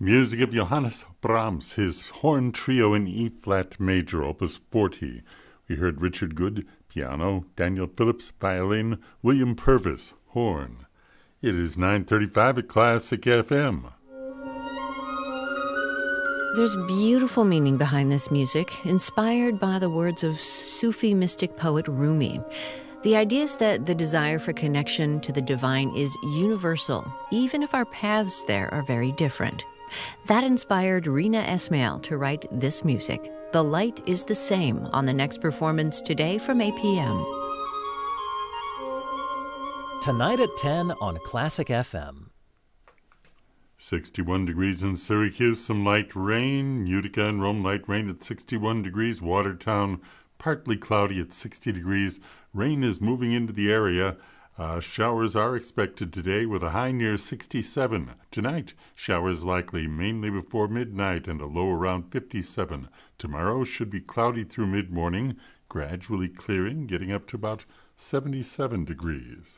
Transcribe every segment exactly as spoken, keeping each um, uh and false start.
Music of Johannes Brahms, his horn trio in E-flat major, opus forty. We heard Richard Good, piano, Daniel Phillips, violin, William Purvis, horn. It is nine thirty-five at Classic F M. There's beautiful meaning behind this music, inspired by the words of Sufi mystic poet Rumi. The idea is that the desire for connection to the divine is universal, even if our paths there are very different. That inspired Rina Esmail to write this music. The Light is the Same on the next performance today from eight p.m. Tonight at ten on Classic F M. sixty-one degrees in Syracuse, some light rain. Utica and Rome, light rain at sixty-one degrees. Watertown, partly cloudy at sixty degrees. Rain is moving into the area. Uh, showers are expected today with a high near sixty-seven. Tonight, showers likely mainly before midnight and a low around fifty-seven. Tomorrow should be cloudy through mid-morning, gradually clearing, getting up to about seventy-seven degrees.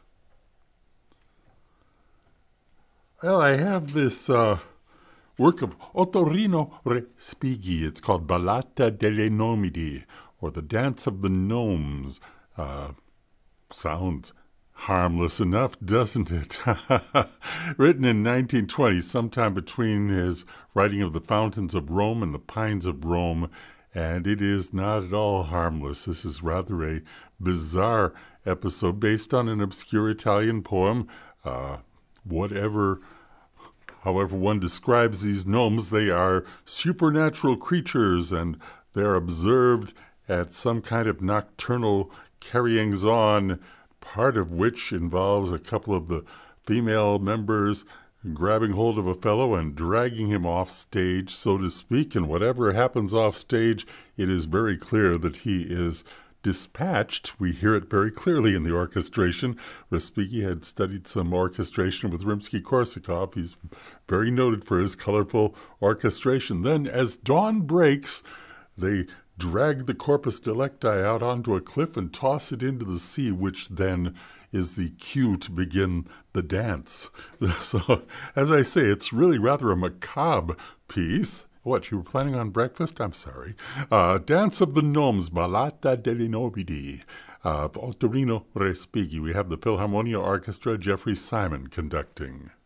Well, I have this uh, work of Ottorino Respighi. It's called Ballata delle Nomidi, or The Dance of the Gnomes. Uh, sounds harmless enough, doesn't it? Written in nineteen twenty, sometime between his writing of The Fountains of Rome and The Pines of Rome, and it is not at all harmless. This is rather a bizarre episode based on an obscure Italian poem. Uh, whatever, however one describes these gnomes, they are supernatural creatures, and they're observed at some kind of nocturnal carryings-on, part of which involves a couple of the female members grabbing hold of a fellow and dragging him off stage, so to speak. And whatever happens off stage, it is very clear that he is dispatched. We hear it very clearly in the orchestration. Respighi had studied some orchestration with Rimsky-Korsakov. He's very noted for his colorful orchestration. Then, as dawn breaks, they drag the corpus delicti out onto a cliff and toss it into the sea, which then is the cue to begin the dance. So, as I say, it's really rather a macabre piece. What, you were planning on breakfast? I'm sorry. Uh, Dance of the Gnomes, Ballata delle Nomidi, of Ottorino Respighi. We have the Philharmonia Orchestra, Jeffrey Simon conducting.